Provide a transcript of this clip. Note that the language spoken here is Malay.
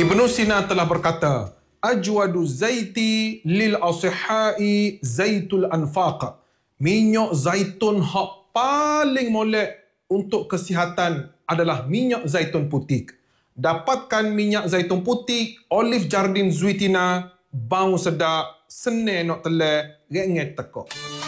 Ibnu Sina telah berkata, Ajwadu zaiti lil asihai zaitul anfaq. Minyak zaitun hak paling molek untuk kesihatan adalah minyak zaitun putih. Dapatkan minyak zaitun putih, Olive Jardin Zuitina, bau sedap, senang nak telan, rengek tekok.